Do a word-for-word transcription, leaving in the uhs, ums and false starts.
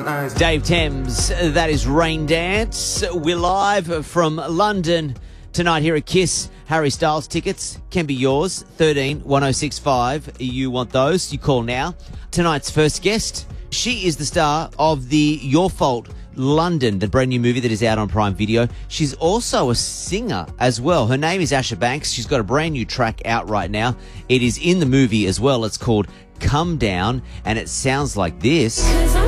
eyes. Dave Thames, that is Rain Dance. We're live from London tonight here at KISS. Harry Styles tickets can be yours. thirteen one oh six five. You want those? You call now. Tonight's first guest, she is the star of the Your Fault London, the brand new movie that is out on Prime Video. She's also a singer as well. Her name is Asha Banks. She's got a brand new track out right now. It is in the movie as well. It's called Come Down, and it sounds like this.